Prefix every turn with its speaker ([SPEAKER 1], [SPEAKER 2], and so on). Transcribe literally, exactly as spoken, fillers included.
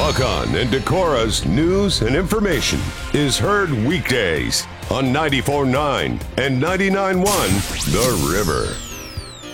[SPEAKER 1] Buckhorn and Decora's news and information is heard weekdays on ninety-four point nine and ninety-nine point one The River.